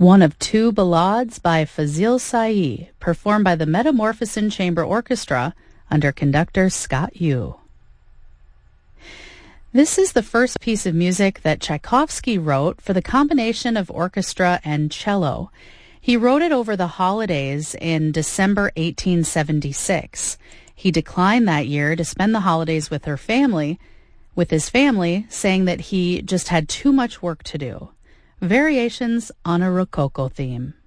one of two ballades by Fazil Say, performed by the Metamorphosin Chamber Orchestra under conductor Scott Yu. This is the first piece of music that Tchaikovsky wrote for the combination of orchestra and cello. He wrote it over the holidays in December 1876. He declined that year to spend the holidays with his family, saying that he just had too much work to do. Variations on a Rococo theme.